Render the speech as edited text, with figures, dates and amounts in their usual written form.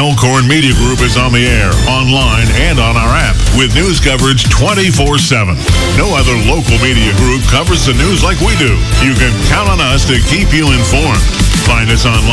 Elkhorn Media Group is on the air, online, and on our app with news coverage 24/7. No other local media group covers the news like we do. You can count on us to keep you informed. Find us online